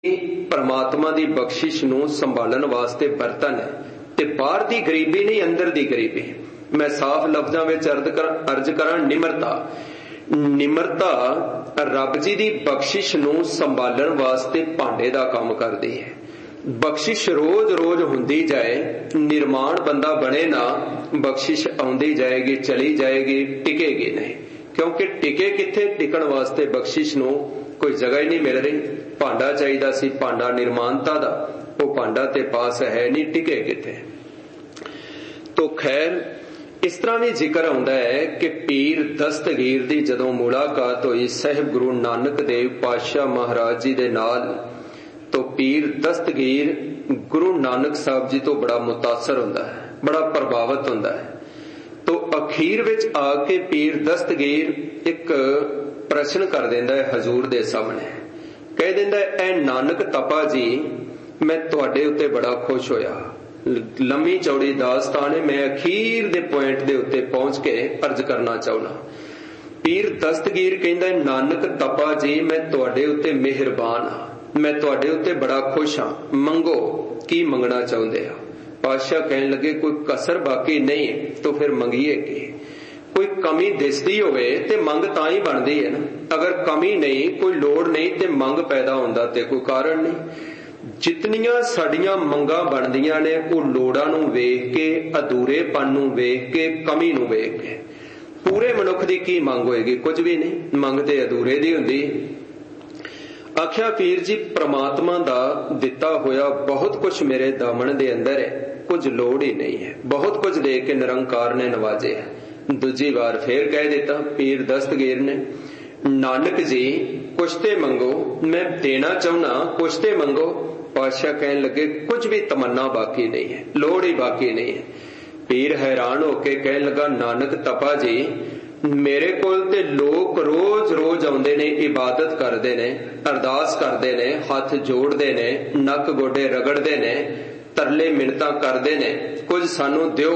परमात्मा की बख्शिश नूं संभालण वास्ते बर्तन है ते बाहर की गरीबी नहीं, अंदर की गरीबी। मैं साफ लफ्जां विच अर्ज करां, निमरता। निमरता रब जी की बख्शिश नूं संभालण वास्ते भांडे का काम करदी है। बख्शिश रोज रोज हुंदी जाए, निर्माण बंदा बने ना, बख्शिश आउंदी जाएगी, चली जाएगी, टिकेगी नहीं। क्योंकि टिके किथे, टिकण वास्ते बख्शिश नूं कोई जगह ही नहीं मिल रही। भांडा चाहिदा सी, भांडा निर्माणता दा, वो भांडा ते पास है नहीं, टिके किथे। तो खैर इस तरह भी जिक्र आउंदा है कि पीर दस्तगीर दी जदों मुलाकात हुई साहिब गुरु नानक देव पातशाह महाराज जी दे नाल, तो पीर दस्तगीर गुरु नानक साहब जी तो बड़ा मुतासर हुंदा है, बड़ा प्रभावित हुंदा है। तो अखीर विच आके पीर दस्तगीर एक प्रश्न कर देंदा है हजूर दे सामने, कह देंदा है, ऐ नानक तपा जी, मैं तुहाडे उत्ते बड़ा खुश होया। लंबी चौड़ी दास्तान है, मैं अखीर दे पॉइंट दे उत्ते पहुंच के अर्ज करना चाहना। पीर दस्तगीर कहंदा है, नानक तपा जी, मैं तुहाडे उत्ते मेहरबान हाँ, मैं तुहाडे उत्ते बड़ा खुश हाँ, मंगो की मंगना चाहुंदे हो। पातशाह कहन लगे, कोई कसर बाकी नहीं तो फिर मंगीए की। कोई कमी दिसदी होवे ते मंग तां ही बनदी है ना। अगर कमी नहीं, कोई लोड़ नहीं ते मंग पैदा हुंदा ते कोई कारण नहीं। जितनियां साडियां मंगां बनदियां ने, वो लोड़ां नूं वेख के, अधूरेपन नूं वेख के, कमी नूं वेख के। पूरे मनुख दी की मंग होएगी? कुछ भी नहीं। मंग ते अधूरे दी हुंदी। आख्या पीर जी, परमात्मा दा दिता होया बहुत कुछ मेरे दामन दे अंदर है, कुछ लोड़ ही नहीं है। बहुत कुछ दे के निरंकार ने नवाजे है। दूजी बार फिर कह देता पीर दस्तगीर ने, नानक जी कुछ ते मंगो, मैं देना चाहना, कुछ ते मंगो। पातशाह कहन लगे, कुछ भी तमन्ना बाकी नहीं है, लोड़ ही बाकी नहीं है। पीर हैरान होके कहन लगा, नानक तपा जी, मेरे कोल ते लोग रोज रोज आउंदे ने, इबादत करदे ने, अरदास करदे ने, हाथ जोड़दे ने, नक गोडे रगड़दे ने, तरले मिन्नतां करदे ने, कुछ सानू दिओ।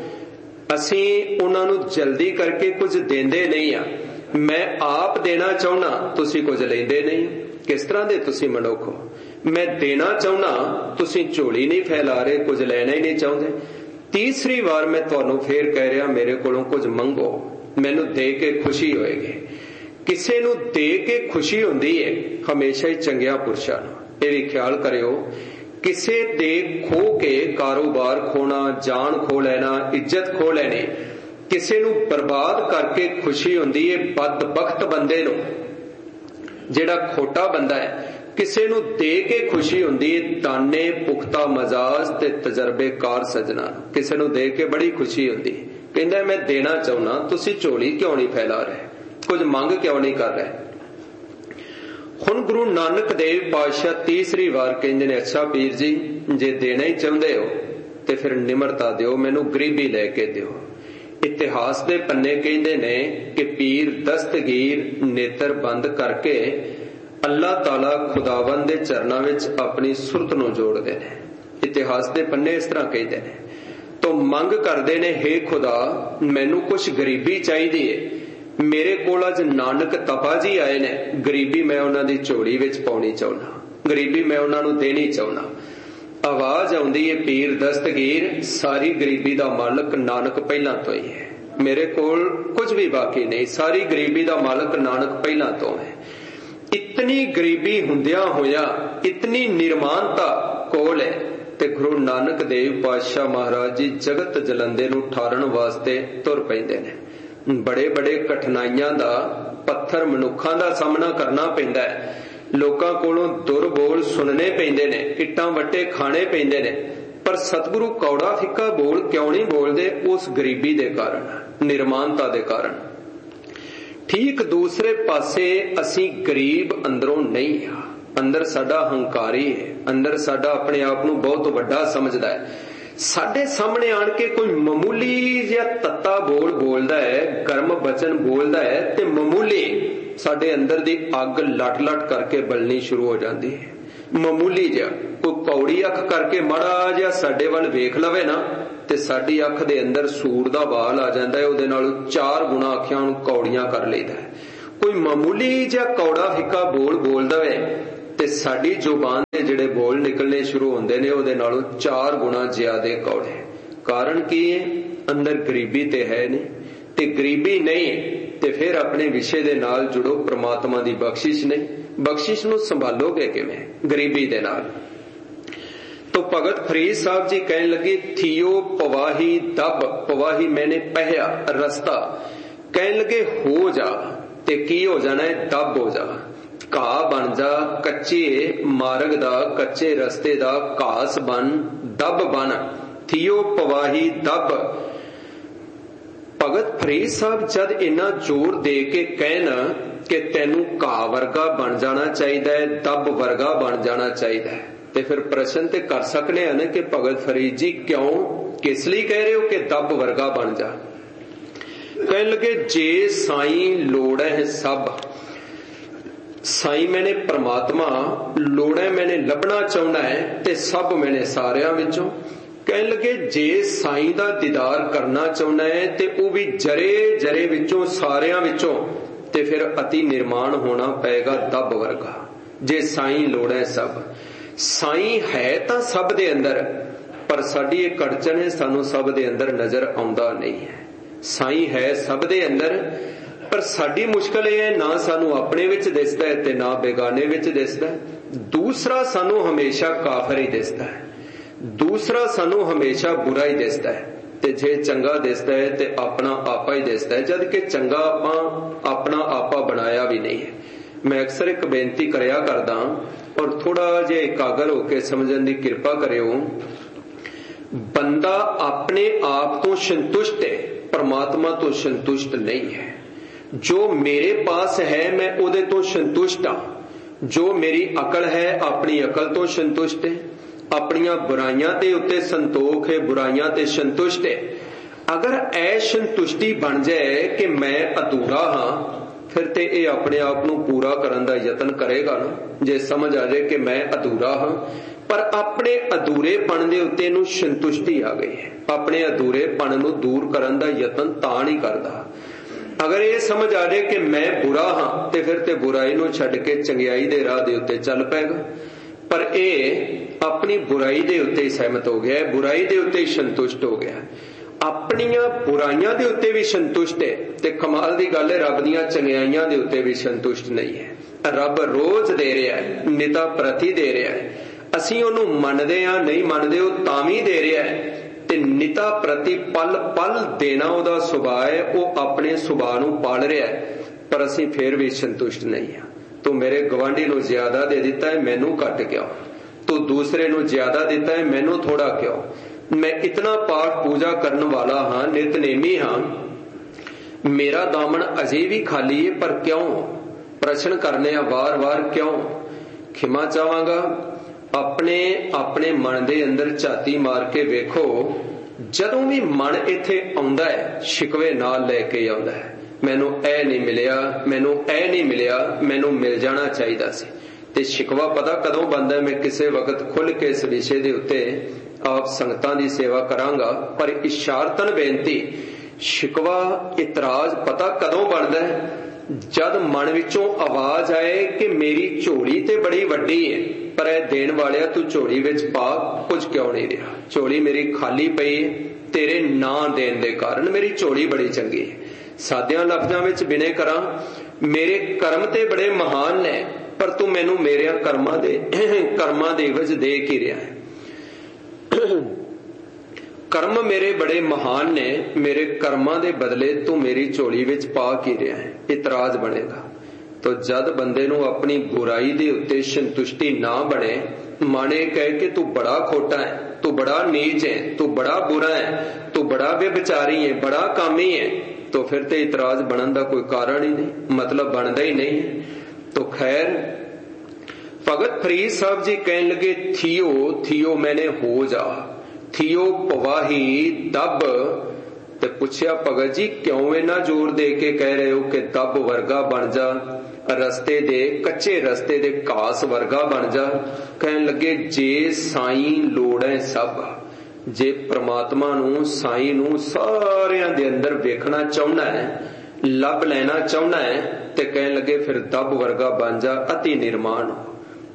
असीं उन्हां नूं जल्दी करके कुछ देंदे नहीं आ। मैं आप देना चाहना, तुसीं कुछ लैंदे नहीं। किस तरह दे तुसीं मनुख हो? मैं देना चाहना, तुसीं झोली नहीं फैला रहे, कुछ लेना ही नहीं चाहुंदे। तीसरी बार मैं तुहानूं फिर कह रहा, मेरे कोलों कुछ मंगो, मैनू दे के खुशी होएगी। किसी नूं दे के खुशी हुंदी है हमेशा ही चंगिया पुरुषां नूं। ये भी ख्याल करियो, किसे दे खो के कारोबार खोना, जान खो लेना, इज्जत खो लेनी, किसी नूं बर्बाद करके खुशी हुंदी है बदबख्त बंदे नूं। जेड़ा खोटा बंदा है, किसी नूं दे के खुशी हुंदी है दाने पुख्ता मजाज ते तजर्बेकार सजना। किसी नूं दे के बड़ी खुशी हुंदी। कहंदा मैं देना चाहना, तुसीं झोली क्यों नहीं फैला रहे, कुछ मंग क्यों नहीं कर रहे। हुण गुरु नानक देव पातशाह तीसरी बार कहंदे ने, अच्छा पीर जी, जे देना ही चाहुंदे हो ते फिर निमरता दिओ, मैनू गरीबी लैके दिओ। इतिहास दे पन्ने कहंदे ने कि पीर दस्तगीर नेत्र बंद करके अल्लाह ताला खुदावंद दे चरनां विच अपनी सुरत नूं जोड़दे ने। इतिहास दे पन्ने इस तरह कहंदे ने। तो मंग करदे ने, हे खुदा, मैनू कुछ गरीबी चाहिदी है। मेरे कोल अज नानक तपा जी आए ने, गरीबी मैं उन्हां दी झोली विच पाउणी चाहुंदा, गरीबी मैं उन्हां नूं देनी चाहुंदा। आवाज आउंदी है, पीर दस्तगीर, सारी गरीबी दा मालक नानक पहलां तो ही है, मेरे कोल कुछ भी बाकी नहीं, सारी गरीबी दा मालक नानक पहलां तो है। इतनी गरीबी हुंदियां होया, इतनी निर्माणता कोल है, ते गुरु नानक देव पातशाह महाराज जी जगत जलंदे नूं ठारण वास्ते तुर पैंदे ने। बड़े बड़े कठिनाइयां दा, पत्थर मनुखां दा सामना करना पैंदा है, लोकां कोलों दुर बोल सुनने पैंदे ने, इट्टां वट्टे खाने पैंदे ने, पर सतगुरु कौड़ा फिक्का बोल क्यों नहीं बोलदे? उस गरीबी दे कारण, निर्माणता दे कारण। ठीक दूसरे पासे असीं गरीब अंदरों नहीं हां, अंदर साडा हंकारी है, अंदर साडा अपने आप नूं बहुत वड्डा समझदा है। साडे सामने आण के कोई मामूली जिहा तत्ता बोल बोलदा है, गर्म वचन बोलदा है, ते मामूली साडे अंदर दी अग लट लट करके बलनी शुरू हो जाती है। मामूली जिहा कोई कौड़ी अख करके माड़ा जिहा साडे वल वेख लवे ना, ते साडी अख दे अंदर सूर दा बाल आ जांदा है, उहदे नाल 4 गुना अखियां नूं कौड़ियां कर लैंदा है। कोई मामूली जिहा कौड़ा फिक्का बोल बोल दवे ते ਤੇ ਸਾਡੀ ਜ਼ੁਬਾਨ ਦੇ ਜਿਹੜੇ ਬੋਲ ਨਿਕਲਣੇ ਸ਼ੁਰੂ ਹੁੰਦੇ ਨੇ ਉਹਦੇ ਨਾਲੋਂ 4 ਗੁਣਾ ਜ਼ਿਆਦਾ ਕੌੜੇ। ਕਾਰਨ ਕੀ ਹੈ? ਅੰਦਰ ਗਰੀਬੀ ਤੇ ਹੈ ਨਹੀਂ, ਤੇ ਗਰੀਬੀ ਨਹੀਂ ਤੇ ਫਿਰ ਆਪਣੇ ਵਿਸ਼ੇ ਦੇ ਨਾਲ ਜੁੜੋ, ਪ੍ਰਮਾਤਮਾ ਦੀ ਬਖਸ਼ਿਸ਼ ਨਹੀਂ। ਬਖਸ਼ਿਸ਼ ਨੂੰ ਸੰਭਾਲੋਗੇ ਕਿਵੇਂ? ਗਰੀਬੀ ਦੇ ਨਾਲ। तो भगत फरीद साहब जी कहने लगे थियो पवाही दब, पवाही मैंने पहया रस्ता, कहने लगे हो जा, ते की हो जाना है? दब हो जा, घाह बन जा, कच्चे मार्ग दा, कच्चे रस्ते दा घास बन, दब बन, थियो पवाही दब। भगत फरीद साहब जद इन्ना जोर दे के कहना कि तैनू घाह वर्गा बन जाना चाहिए, दब वर्गा बन जाना चाहिए, ਤੇ ਫਿਰ ਪ੍ਰਸ਼ਨ ਤੇ ਕਰ ਸਕਨੇ ਆ ਨਾ ਕਿ ਭਗਤ ਫਰੀਦ ਜੀ ਕਿਉਂ, ਕਿਸ ਲਈ ਕਹਿ ਰਹੇ ਹੋ ਕਿ ਦੱਬ ਵਰਗਾ ਬਣ ਜਾ? ਕਹਿਣ ਲੱਗੇ ਜੇ ਸਾਈਂ ਲੋੜ ਹੈ ਸਭ, ਸਾਈਂ ਮੈਨੇ ਪ੍ਰਮਾਤਮਾ ਲੋੜ ਹੈ, ਮੈਨੇ ਲੱਭਣਾ ਚਾਹੁੰਦਾ ਹੈ ਤੇ ਸਭ ਮੈਨੇ ਸਾਰਿਆਂ ਵਿੱਚੋਂ। ਕਹਿਣ ਲੱਗੇ ਜੇ ਸਾਈਂ ਦਾ ਦੀਦਾਰ ਕਰਨਾ ਚਾਹੁੰਦਾ ਹੈ ਤੇ ਉਹ ਵੀ ਜਰੇ ਜਰੇ ਵਿੱਚੋਂ, ਸਾਰਿਆਂ ਵਿੱਚੋਂ, ਤੇ ਫਿਰ ਅਤੀ ਨਿਰਮਾਣ ਹੋਣਾ ਪਏਗਾ ਦੱਬ ਵਰਗਾ। ਜੇ ਸਾਈਂ ਲੋੜ ਹੈ ਸਭ, ਸਾਈਂ ਹੈ ਤਾਂ ਸਭ ਦੇ ਅੰਦਰ, ਪਰ ਸਾਡੀ ਇਹ ਕੜਚਣ ਹੈ, ਸਾਨੂੰ ਸਭ ਦੇ ਅੰਦਰ ਨਜ਼ਰ ਆਉਂਦਾ ਨਹੀਂ ਹੈ। ਸਾਈਂ ਹੈ ਸਭ ਦੇ ਅੰਦਰ, ਪਰ ਸਾਡੀ ਮੁਸ਼ਕਲ ਇਹ ਹੈ ਨਾ ਸਾਨੂੰ ਆਪਣੇ ਵਿੱਚ ਦਿਸਦਾ ਹੈ ਤੇ ਨਾ ਬੇਗਾਨੇ ਵਿੱਚ ਦਿਸਦਾ। ਦੂਸਰਾ ਸਾਨੂੰ ਹਮੇਸ਼ਾ ਕਾਫਰ ਹੀ ਦਿਸਦਾ ਹੈ, ਦੂਸਰਾ ਸਾਨੂੰ ਹਮੇਸ਼ਾ ਬੁਰਾ ਹੀ ਦਿਸਦਾ ਹੈ, ਤੇ ਜੇ ਚੰਗਾ ਦਿਸਦਾ ਹੈ ਤੇ ਆਪਣਾ ਆਪਾ ਹੀ ਦਿਸਦਾ ਹੈ, ਜਦ ਕਿ ਚੰਗਾ ਆਪਾਂ ਆਪਣਾ ਆਪਾ ਬਣਾਇਆ ਵੀ ਨਹੀਂ ਹੈ। ਮੈਂ ਅਕਸਰ ਇੱਕ ਬੇਨਤੀ ਕਰਿਆ ਕਰਦਾ ਔਰ ਥੋੜਾ ਜਿਹਾ ਇਕਾਗਰ ਹੋ ਕੇ ਸਮਝਣ ਦੀ ਕਿਰਪਾ ਕਰਿਓ। ਬੰਦਾ ਆਪਣੇ ਆਪ ਤੋਂ ਸੰਤੁਸ਼ਟ ਹੈ, परमात्मा तो संतुष्ट नहीं है। जो मेरे पास है मैं उहदे तो संतुष्ट हाँ। जो मेरी अकल है अपनी अकल तो संतुष्ट है, अपनियां बुराइयां दे उत्ते संतोख है, बुराइयां ते संतुष्ट है। अगर असंतुष्टि बन जाए कि मैं अधूरा हाँ, फिर ते ये अपने आप नूं पूरा करन दा यतन करेगा ना। जे समझ आ जाए कि मैं अधूरा हाँ, पर अपने अधूरेपन दे उत्ते नूं संतुष्टि आ गई है, अपने अधूरेपन नूं दूर करन दा यतन तां नहीं करदा। अगर ये समझ आ जाए कि मैं बुरा हाँ, तो फिर ते बुराई नूं छड्ड के चंगियाई दे राह दे उत्ते चल पेगा। पर ये अपनी बुराई दे उत्ते ही सहमत हो गया है, बुराई दे उत्ते ही संतुष्ट हो गया। अपनियां बुराइयां दे उत्ते भी संतुष्ट है, ते कमाल दी गल है रब दियां चंगियाइयां दे उत्ते भी संतुष्ट नहीं है। रब रोज दे रहा है, निता प्रति दे रहा है, असीं ओनू मनदे आ नहीं मनदे ओ तां वी दे रहा है, ते निता प्रति पल पल देना उहदा सुभाव है, वो अपने सुभाव नूं पाल रहा है, पर असीं फिर भी संतुष्ट नहीं हां। तू मेरे गवांढी नूं ज्यादा दे दिता है, मैनू घट क्यों? तू दूसरे नूं ज्यादा दिता है, मैनू थोड़ा क्यों? मैं इतना पाठ पूजा करन वाला हाँ, नितनेमी हाँ, मेरा दामन अजे भी खाली है, पर क्यों? प्रश्न करने वार वार क्यों? खिमा चाहांगा, अपने अपने मन दे अंदर झाती मार के वेखो, जदों भी मन इत्थे आउंदा है शिकवे नाल लैके आउंदा है, मैनू ऐ नहीं मिलिया, मैनू ऐ नहीं मिलिया, मैनू मिल जाना चाहिदा सी। ते शिकवा पता कदों बनदा? मैं किसी वक्त खुल के इस विषय दे उत्ते आप संगतां दी सेवा करांगा, पर इशारतन बेनती, शिकवा इतराज पता कदों बनदा है? जद मन विचों आवाज आए कि मेरी झोली ते बड़ी वड्डी है, पर ऐ देण वालिया तू झोली विच पा कुछ क्यों नहीं रहा? झोली मेरी खाली पई है, तेरे ना देण दे कारण मेरी झोली बड़ी चंगी है। सादियां लफ्जां विच बिने करां, मेरे कर्म ते बड़े महान ने, पर तू मैनू मेरे कर्मां दे विच दे की रहा है। कर्म मेरे बड़े महान ने, मेरे कर्मां दे बदले तू मेरी झोली विच पा की रहा है। इतराज बनेगा। तो जद बंदे नूं अपनी बुराई दे उत्ते संतुष्टि ना बने, माने कह के तू बड़ा खोटा है, तू बड़ा नीच है, तू बड़ा बुरा है, तू बड़ा व्यभिचारी है, बड़ा कामी है, तो फिर ते इतराज बनन दा कोई कारण ही नहीं, मतलब बनदा ही नहीं है। तो खैर भगत फरीद साहब जी कहने लगे थियो थियो मैंने हो जा, थियो पवाही दब। ते पुछया भगत जी क्यों इन्ना जोर दे के कह रहे हो कि दब वर्गा बन जा, रस्ते दे कच्चे रस्ते दे घास वर्गा बन जा? कहने लगे जे साईं लोड़ है सब, जे परमात्मा नूं साईं नूं सारियां दे अंदर वेखना चाहुंदा है, लब लेना चाहुंदा है, ते कहने लगे फिर दब वर्गा बन जा, अति निर्माण हो।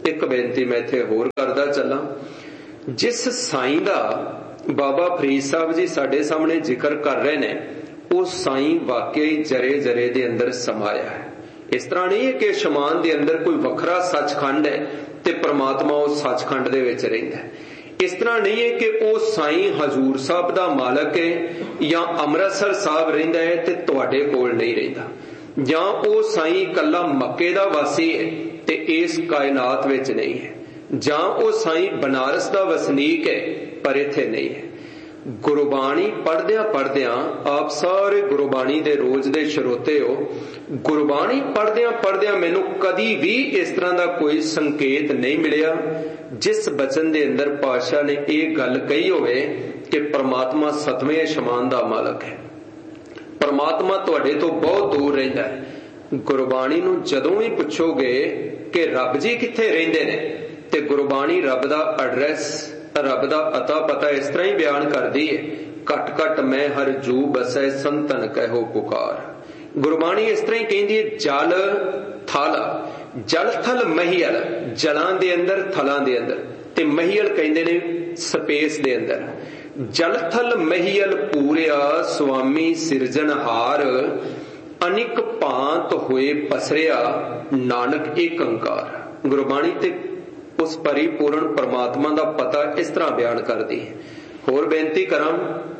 एक बेनती मैं इत्थे होर करदा चलां। जिस साईं दा बाबा फरीद साहब जी साडे सामने जिक्र कर रहे ने, वो साईं वाकई जरे जरे दे अंदर समाया है। इस तरह नहीं है कि शमान दे अंदर कोई वखरा सचखंड है ते परमात्मा उस सचखंड दे विच रहिंदा है। इस तरह नहीं है कि वो साईं हजूर साहब दा मालक है या अमृतसर साहब रहिंदा है ते तुहाडे कोल नहीं रहिंदा, जां वो साईं कल्ला मक्के दा वासी है ते इस कायनात विच नहीं है, जां वो साईं बनारस दा वसनीक है पर इत्थे नहीं है। गुरबाणी पढ़दियां पढ़दियां, आप सारे गुरबाणी दे रोज दे श्रोते हो, गुरबाणी पढ़दियां पढ़दियां मैनू कदी भी इस तरह का कोई संकेत नहीं मिलिया जिस बचन दे अंदर पातशाह ने यह गल कही होवे कि परमात्मा सतवें आसमान दा मालक है, परमात्मा तुहाडे तो बहुत दूर रहिंदा है। गुरबाणी नूं जदों भी पुछोगे कि रब जी कित्थे रहिंदे ने, ते गुरबाणी रब दा एड्रैस, रब दा अता पता इस तरह ही बयान करदी है, घट घट मैं हर जू बसै संतन कहो पुकार। गुरबाणी इस तरह ही कहती है, जल थल, जल थल महियल, जलां दे अंदर थलां दे अंदर, ते महियल कहंदे ने स्पेस दे अंदर। जल थल महियल पूरिया स्वामी सिरजनहार, अनिक भांत होए पसरिया नानक एक अंकार। गुरबाणी ते उस परिपूर्ण परमात्मा का पता इस तरह बयान करती है। होर बेनती करां,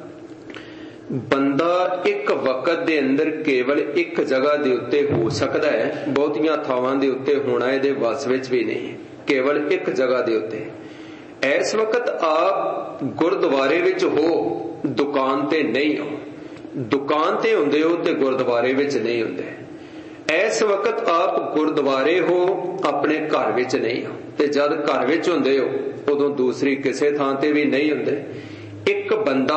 बंदा एक वक्त दे अंदर केवल एक जगह दे उत्ते हो सकता है, बहुतियां थावां दे उत्ते होना इहदे वस विच भी नहीं, केवल एक जगह दे उत्ते। इस वक्त आप गुरुद्वारे विच हो, दुकान ते नहीं हो, दुकान ते हुंदे हो ते गुरुद्वारे विच नहीं हुंदे। इस वक्त आप गुरुद्वारे हो, अपने घर विच नहीं हो, ते जद घर विच हुंदे हो उदों दूसरी किसी थां ते भी नहीं हुंदे। एक बंदा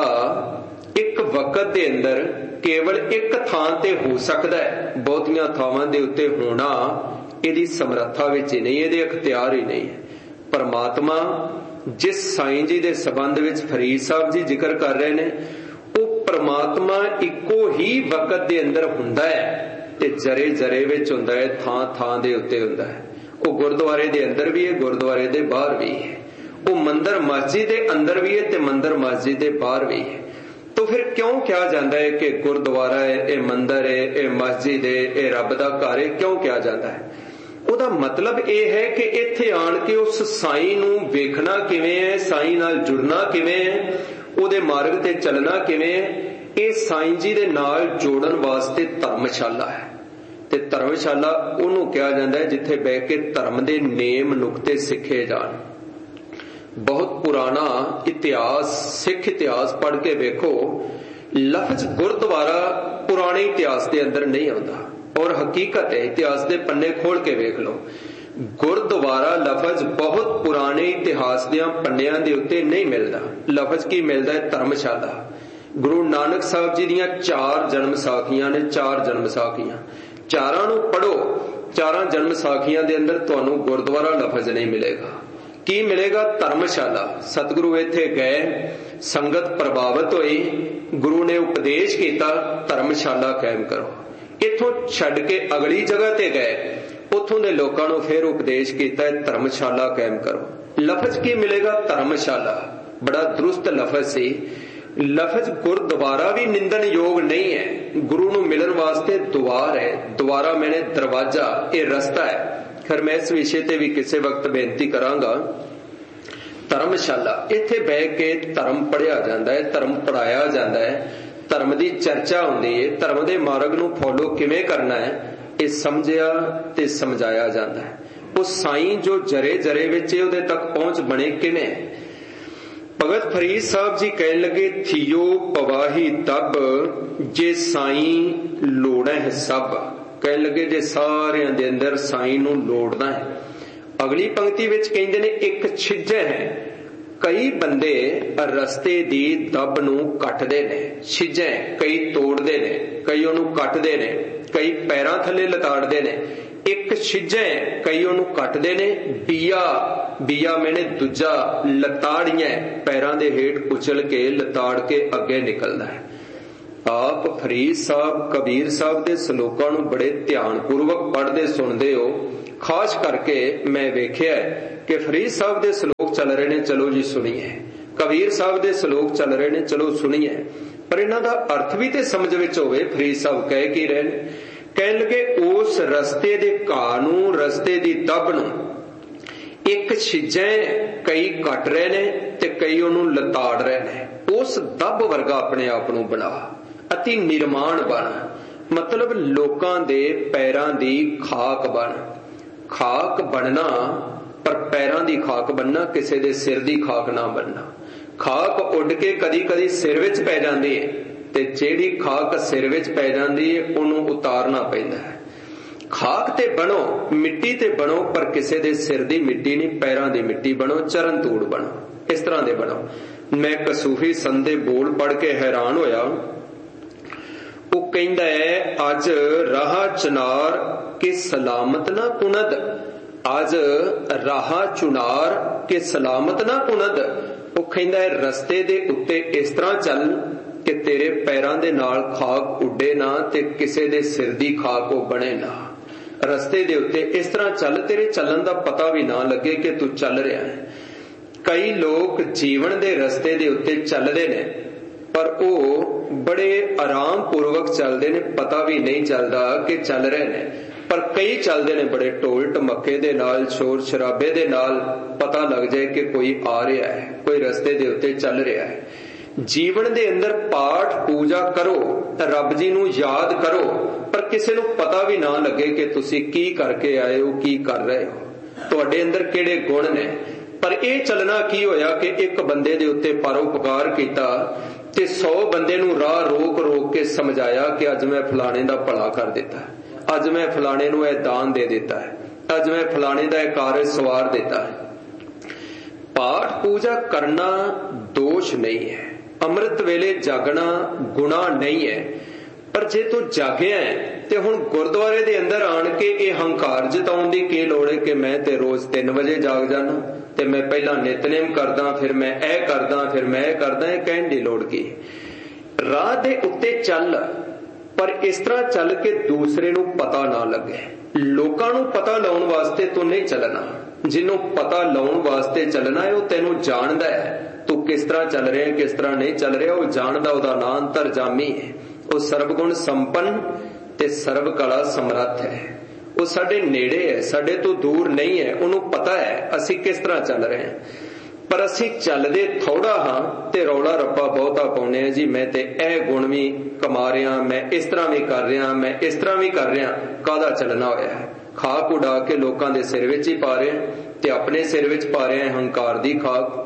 एक वक्त दे अंदर केवल एक थां ते हो सकदा है, बहुतियां थावां दे उत्ते होना इहदी समर्था विच ही नहीं, इहदे इख्तियार ही नहीं है। परमात्मा जिस साईं जी दे संबंध विच फरीद साहब जी जिक्र कर रहे ने, वो परमात्मा इक्को ही वक्त दे अंदर हुंदा है ते जरे जरे विच हुंदा है, थां थां दे उत्ते हुंदा है। वो गुरुद्वारे दे अंदर भी है, गुरुद्वारे दे बाहर भी है, वो मंदिर मस्जिद दे अंदर भी है ते मंदिर मस्जिद दे बाहर भी है। तो फिर क्यों कहा जाता है कि गुरुद्वारा है, ये मंदिर है, ये मस्जिद है, ये रब दा घर है, क्यों कहा जाता है? ਉਹਦਾ मतलब यह है कि इत्थे आण के उस साईं नूं वेखना किवें है, साईं नाल जुड़ना किवें है, ਉਹਦੇ मार्ग ते चलना किवें है, ਇਹ साईं जी दे नाल जोड़न वास्ते धर्मशाला है। ते धर्मशाला ਉਹਨੂੰ ਕਿਹਾ ਜਾਂਦਾ है जिथे बह के धर्म दे नेम नुकते सिखे जाण। बहुत पुराना इतिहास, सिख इतिहास पढ़ के वेखो, लफ्ज गुरुद्वारा पुराने इतिहास के अंदर नहीं आता, और हकीकत है, इतिहास के पन्ने खोल के वेख लो, गुरुद्वारा लफज बहुत पुराने इतिहास दियां पन्नियां दे उत्ते नहीं मिलता। लफज की मिलता है धर्मशाला। गुरु नानक साहब जी दियां 4 जन्म साखियां ने, 4 जन्म साखियां, चारां नूं पढ़ो, 4 जन्म साखियां दे अंदर तुहानूं गुरुद्वारा लफज नहीं मिलेगा। की मिलेगा? धर्मशाला। सतगुरु इत्थे गए, संगत प्रभावित हुई, गुरु ने उपदेश किया, धर्मशाला कायम करो। इथों छड्ड के अगली जगह ते गए, उथों दे लोकां नूं फिर उपदेश किया, धर्मशाला कायम करो। लफज की मिलेगा? धर्मशाला। बड़ा दुरुस्त लफज सी। लफज गुरुद्वारा भी निंदन योग नहीं है, गुरु नूं मिलन वास्ते द्वार है, द्वारा मैंने दरवाजा, ये रस्ता है। फिर मैं इस विषय ते भी किसी वक्त बेनती करांगा। धर्मशाला, इत्थे बह के धर्म पढ़िया जाता है, धर्म पढ़ाया जाता है, धर्म की चर्चा होंदी है, धर्म के मार्ग नूं फॉलो किवें करना है ये समझिया ते समझाया जाता है। वो साईं जो जरे जरे विच उहदे तक पहुंच बने किवें? भगत फरीद साहब जी कहन लगे, थियो पवाही तब जे साईं लोड़ा है सब। कहन लगे जे सारियां दे अंदर साईं नूं लोड़ना है। अगली पंक्ति विच कहंदे ने, एक छिज्जे है, कई बंदे रस्ते दी दब नूं कटदे ने। छिज्जे कई तोड़दे ने, कई ओनूं कटदे ने, कई पैरां थल्ले लताड़दे ने। एक छिज्जे कई ओनूं कटदे ने, बिया बिया मैंने दूजा लताड़ियां पैरां दे हेठ कुचल के लताड़ के अगे निकलदा है। आप फरीद साहब, कबीर साहब दे सलोकां नूं बड़े ध्यान पूर्वक पढ़दे सुनदे हो, खास करके मैं वेख्या कि फरीद साहब दे सलोक चल रहे ने, चलो जी सुनीए। कबीर साहब दे सलोक चल रहे ने, चलो सुनीए। पर इन्हां दा अर्थ भी ते समझ विच होवे। फरीद साहब कह की रहे ने, कहन लगे उस रस्ते दे घाह नूं, रस्ते दी दब नूं एक छिज्जे कई कट रहे ने ते कई उहनूं लताड़ रहे ने। उस दब वर्गा अपने आप नूं बना, अति निर्माण बन, मतलब लोकां दे पैरां दी खाक बन। खाक बनना पर पैरां दी खाक बनना, किसी दे सिर दी खाक ना बनना। खाक उड़ के कदी कदी सिर विच पै जांदी है ते ਜਿਹੜੀ खाक सिर विच पै जांदी है ਉਹਨੂੰ उतारना पैंदा है। खाक ते बनो, मिट्टी ते बनो, पर किसी दे सिर दी मिट्टी नहीं, पैरां दी मिट्टी बनो, चरण तूड़ बनो, इस तरह दे बनो। मैं एक सूफी संत दे बोल पढ़ के हैरान होया। वो कहंदा है, अज राह चनार के सलामत ना कुनद, अज राह चुनार के सलामत ना कुनद। वो कहंदा है रस्ते दे उत्ते इस तरह चल कि तेरे पैरां दे नाल खाक उड्डे ना ते किसे दे सिर दी खाक वो बने ना। रस्ते दे उत्ते इस तरह चल, तेरे चलन दा पता भी ना लगे कि तू चल रहा है। कई लोग जीवन दे रस्ते दे उत्ते चलदे ने पर वो बड़े आराम पूर्वक चलते ने, पता भी नहीं चलता कि चल रहे ने। पर कई चलते ने बड़े ढोल ढमके दे नाल, शोर शराबे दे नाल, पता लग जाए कि कोई आ रहा है, कोई रस्ते दे उत्ते चल रहा है। जीवन दे अंदर पाठ पूजा करो, रब जी नूं याद करो, पर किसी नूं पता भी ना लगे कि तुसी की करके आए हो, की कर रहे हो, तुहाडे अंदर किहड़े गुण ने। पर यह चलना की होया कि एक बंदे दे उत्ते परोपकार कीता ते 100 बंदे नूं राह रोक रोक के समझाया कि अज मैं फलाने दा भला कर दिता है, अज मैं फलाने नूं यह दान दे दिता है, अज मैं फलाने दा यह कारज सवार दिता है। पाठ पूजा करना दोष नहीं है, अमृत वेले जागना गुना नहीं है। पर जे तू जागया है ते हुण गुरुद्वारे दे अंदर आण के यह हंकार जताउण दी की लोड़ है कि मैं ते रोज 3 बजे जाग जाना ते मैं पहला नितनेम करदा, फिर मैं ऐ करदा, फिर मैं ऐ करदा, यह कहण दी लोड़ की। राह दे उत्ते चल, पर इस तरह चल के दूसरे नूं पता ना लगे। लोकां नूं पता लाउण वास्ते तू नहीं चलना, जिन्हों पता लाउण वास्ते चलना है वह तेनू जानदा है तू किस तरह चल रहा है, किस तरह नहीं चल रहा। वह जानदा, उहदा नाम अंतरजामी है। वह सर्वगुण संपन्न ते सर्व कला समर्थ है। वह साडे नेड़े है, साडे तो दूर नहीं है। उन्होंने पता है असी किस तरह चल रहे हैं, पर असी चलदे थोड़ा हाँ ते रौला रप्पा बहुता पाउने हैं। जी मैं ते ए गुण भी कमा रहा, मैं इस तरह भी कर रहा, मैं इस तरह भी कर रहा। काहदा चलना होया है? खाक उड़ा के लोकां दे सिर विच ही पा रहे हैं ते अपने सिर विच पा रहे हैं हंकार दी खाक।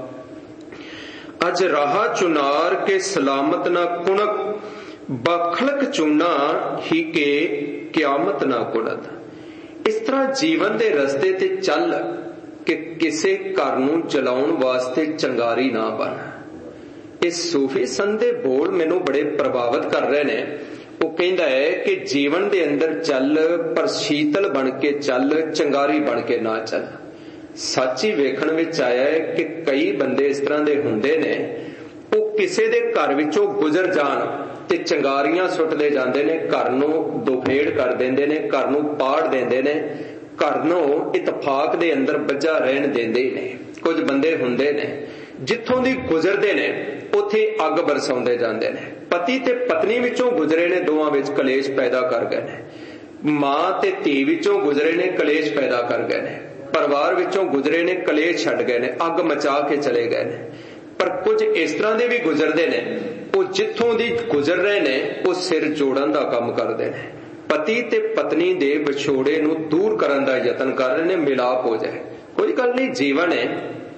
अज राह चुनार के सलामत ना कुणक, बखलक चूना ही के क्यामत ना कुणद। इस तरह जीवन दे रस्ते ते चल कि किसे घर नूं चलाउण वास्ते चंगारी ना बन। इस सूफी संत दे बोल मैनूं बड़े प्रभावित कर रहे ने। वो कहंदा है कि जीवन दे अंदर चल, पर शीतल बन के चल, चंगारी बन के ना चल। सच ही वेखण विच आया है कि कई बंदे इस तरह दे हुंदे ने, वो किसे दे घर विचों गुजर जाण ते चंगारियां सुटदे जांदे ने, घर नूं दुफेड़ कर देंदे ने, घर नूं पाड़ देंदे ने, घर नूं इतफाक दे अंदर बजा रहण देंदे ने। कुछ बंदे हुंदे ने जिथों दी गुजरदे ने उत्थे अग बरसाउंदे जांदे ने। पति ते पत्नी विचों गुजरे ने, दोवां विच कलेश पैदा कर गए ने। मां ते धी विचों गुजरे ने, कलेश पैदा कर गए ने। परिवार विचों गुजरे ने, कलेश छड्ड गए ने, अग मचा के चले गए ने। पर कुछ इस तरह दे भी गुजरदे ने, वो जिथों दी गुजर रहे ने वो सिर जोड़न दा काम करदे ने। पति ते पत्नी दे विछोड़े नूं दूर करन दा यतन कर रहे ने, मिलाप हो जाए। कोई गल नहीं, जीवन है।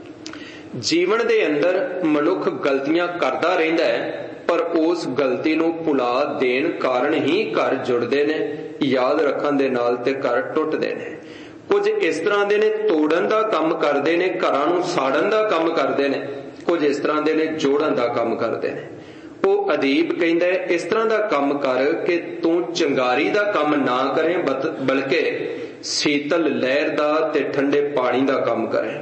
जीवन दे अंदर मनुख गलतियां करदा रहिंदा है, पर उस गलती नूं भुला देण कारण ही घर जुड़दे ने। याद रखण दे नाल ते घर टुटदे ने। कुछ इस तरह दे ने तोड़न दा काम करदे ने, घरां नूं साड़न दा काम करदे ने। कुछ इस तरह दे ने जोड़न दा काम करदे ने। वो अदीब कहंदा है इस तरह दा काम कर कि तू चंगारी दा काम ना करें, बल्कि शीतल लहर दा ते ठंडे पानी दा काम करें।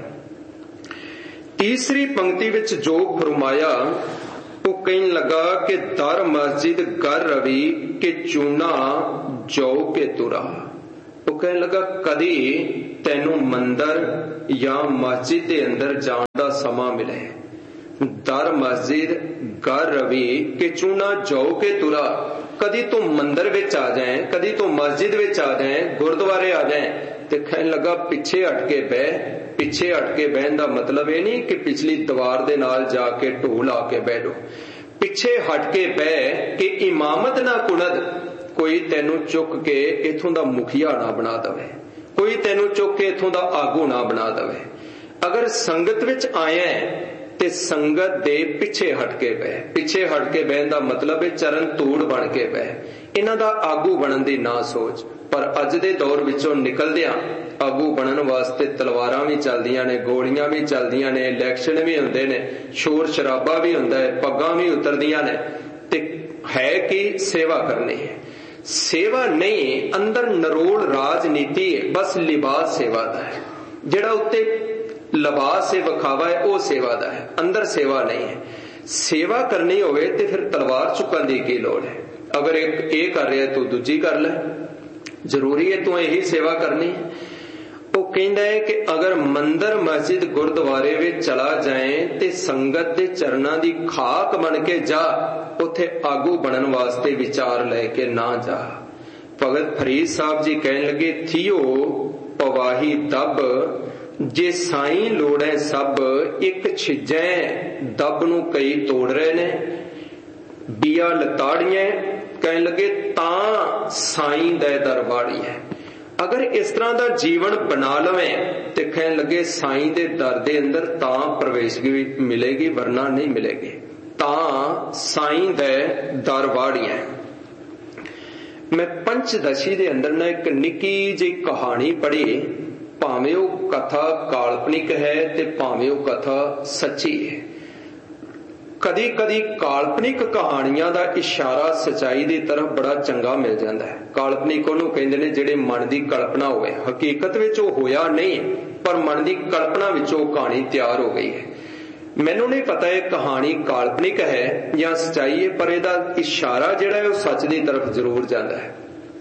तीसरी पंक्ति विच जो फरमाया वो कहन लगा कि दर मस्जिद कर रवि के चूना जो के तुरा। वो कहन लगा कदी ਤੈਨੂੰ ਮੰਦਰ ਜਾਂ ਮਸਜਿਦ ਦੇ ਅੰਦਰ ਜਾਣ ਦਾ ਸਮਾਂ ਮਿਲੇ। ਦਰ ਮਸਜਿਦ ਘਰ ਰਵੀ ਕਿ ਚੂਨਾ ਜਾਓ ਕੇ ਤੁਰਾ। ਕਦੀ ਤੂੰ ਮੰਦਰ ਵਿੱਚ ਆ ਜਾਏ, ਕਦੀ ਤੂੰ ਮਸਜਿਦ ਵਿੱਚ ਆ ਜਾਏ, ਗੁਰਦੁਆਰੇ ਆ ਜਾਏ ਤੇ ਕਹਿਣ ਲੱਗਾ ਪਿੱਛੇ ਹਟ ਕੇ ਬਹਿ। ਪਿੱਛੇ ਹਟ ਕੇ ਬਹਿਣ ਦਾ ਮਤਲਬ ਇਹ ਨਹੀਂ ਕਿ ਪਿਛਲੀ ਦੀਵਾਰ ਦੇ ਨਾਲ ਜਾ ਕੇ ਢੋਲ ਲਾ ਕੇ ਬਹਿ ਜਾਓ। ਪਿੱਛੇ ਹਟ ਕੇ ਬਹਿ ਕਿ ਇਮਾਮਤ ਨਾ ਕੁਣਦ, ਕੋਈ ਤੈਨੂੰ ਚੁੱਕ ਕੇ ਇਥੋਂ ਦਾ ਮੁਖੀਆ ਨਾ ਬਣਾ ਦਵੇ, ਕੋਈ ਤੈਨੂੰ ਚੁੱਕ ਕੇ ਇਥੋਂ ਦਾ ਆਗੂ ਨਾ ਬਣਾ ਦਵੇ। ਅਗਰ ਸੰਗਤ ਵਿੱਚ ਆਇਆ ਤੇ ਸੰਗਤ ਦੇ ਪਿੱਛੇ ਹਟ ਕੇ ਬਹਿ। ਪਿੱਛੇ ਹਟ ਕੇ ਬਹਿਣ ਦਾ ਮਤਲਬ ਹੈ ਚਰਨ ਧੂੜ ਬਣ ਕੇ ਬਹਿ, ਇਹਨਾਂ ਦਾ ਆਗੂ ਬਣਨ ਦੀ ਨਾ ਸੋਚ। ਪਰ ਅੱਜ ਦੇ ਦੌਰ ਵਿੱਚੋਂ ਨਿਕਲਦਿਆਂ ਆਗੂ ਬਣਨ ਵਾਸਤੇ ਤਲਵਾਰਾਂ ਵੀ ਚੱਲਦੀਆਂ ਨੇ, ਗੋਲੀਆਂ ਵੀ ਚੱਲਦੀਆਂ ਨੇ, ਇਲੈਕਸ਼ਨ ਵੀ ਹੁੰਦੇ ਨੇ, ਸ਼ੋਰ ਸ਼ਰਾਬਾ ਵੀ ਹੁੰਦਾ ਹੈ, ਪੱਗਾਂ ਵੀ ਉਤਰਦੀਆਂ ਨੇ। ਤੇ ਹੈ ਕਿ ਸੇਵਾ ਕਰਨੀ ਹੈ। ਸੇਵਾ ਨਹੀਂ, ਅੰਦਰ ਨਰੋਲ ਰਾਜਨੀਤੀ ਹੈ, ਬਸ ਲਿਬਾਸ ਸੇਵਾ ਦਾ ਹੈ। ਜਿਹੜਾ ਉੱਤੇ ਲਿਬਾਸ ਹੈ, ਵਿਖਾਵਾ ਹੈ, ਉਹ ਸੇਵਾ ਦਾ ਹੈ, ਅੰਦਰ ਸੇਵਾ ਨਹੀਂ ਹੈ। ਸੇਵਾ ਕਰਨੀ ਹੋਵੇ ਤੇ ਫਿਰ ਤਲਵਾਰ ਚੁੱਕਣ ਦੀ ਕੀ ਲੋੜ ਹੈ। ਅਗਰ ਇੱਕ ਇਹ ਕਰ ਰਿਹਾ ਤੂੰ ਦੂਜੀ ਕਰ ਲੈ, ਜ਼ਰੂਰੀ ਹੈ ਤੂੰ ਇਹੀ ਸੇਵਾ ਕਰਨੀ ਹੈ। ਉਹ ਕਹਿੰਦਾ ਹੈ ਕਿ ਅਗਰ ਮੰਦਰ ਮਸਜਿਦ ਗੁਰਦੁਆਰੇ ਵਿੱਚ ਚਲਾ ਜਾਏ ਤੇ ਸੰਗਤ ਦੇ ਚਰਨਾਂ ਦੀ ਖਾਕ ਬਣ ਕੇ ਜਾ, ਉੱਥੇ ਆਗੂ ਬਣਨ ਵਾਸਤੇ ਵਿਚਾਰ ਲੈ ਕੇ ਨਾ ਜਾ। ਭਗਤ ਫਰੀਦ ਸਾਹਿਬ ਜੀ ਕਹਿਣ ਲੱਗੇ ਥੀਓ ਪਵਾਹੀ ਦੱਬ, ਜੇ ਸਾਈਂ ਲੋੜੈ ਸਭ ਇੱਕ ਛਿਜੈ। ਦੱਬ ਨੂੰ ਕਈ ਤੋੜ ਰਹੇ ਨੇ, ਬੀਆ ਲਤਾੜੀਆਂ ਕਹਿਣ ਲੱਗੇ ਤਾਂ ਸਾਈਂ ਦਾ ਦਰਬਾਰੀ ਹੈ। ਅਗਰ ਇਸ ਤਰ੍ਹਾਂ ਦਾ ਜੀਵਨ ਬਣਾ ਲਵੇਂ ਤੇ ਕਹਿਣ ਲੱਗੇ ਸਾਈਂ ਦੇ ਦਰ ਦੇ ਅੰਦਰ ਤਾਂ ਪ੍ਰਵੇਸ਼ਗੀ ਮਿਲੇਗੀ, ਵਰਨਾ ਨਹੀਂ ਮਿਲੇਗੀ। ਤਾਂ ਸਾਈਂ ਦੇ ਦਰਬਾਰੀ ਹੈ। ਮੈਂ ਪੰਚਦਸ਼ੀ ਦੇ ਅੰਦਰ ਨਾ ਇੱਕ ਨਿੱਕੀ ਜਿਹੀ ਕਹਾਣੀ ਪੜ੍ਹੀ, ਭਾਵੇਂ ਉਹ ਕਥਾ ਕਾਲਪਨਿਕ ਹੈ ਤੇ ਭਾਵੇਂ ਉਹ ਕਥਾ ਸੱਚੀ ਹੈ। ਕਦੀ ਕਦੀ ਕਾਲਪਨਿਕ ਕਹਾਣੀਆਂ ਦਾ ਇਸ਼ਾਰਾ ਸਚਾਈ ਦੀ ਤਰਫ ਬੜਾ ਚੰਗਾ ਮਿਲ ਜਾਂਦਾ ਹੈ। ਕਾਲਪਨਿਕ ਉਹਨੂੰ ਕਹਿੰਦੇ ਨੇ ਜਿਹੜੇ ਮਨ ਦੀ ਕਲਪਨਾ ਹੋਵੇ, ਹਕੀਕਤ ਵਿੱਚ ਉਹ ਹੋਇਆ ਨਹੀਂ ਪਰ ਮਨ ਦੀ ਕਲਪਨਾ ਵਿੱਚ ਉਹ ਕਹਾਣੀ ਤਿਆਰ ਹੋ ਗਈ ਹੈ। ਮੈਨੂੰ ਨਹੀਂ ਪਤਾ ਇਹ ਕਹਾਣੀ ਕਾਲਪਨਿਕ ਹੈ ਜਾਂ ਸਚਾਈ ਹੈ, ਪਰ ਇਹਦਾ ਇਸ਼ਾਰਾ ਜਿਹੜਾ ਹੈ ਉਹ ਸੱਚ ਦੀ ਤਰਫ ਜ਼ਰੂਰ ਜਾਂਦਾ ਹੈ।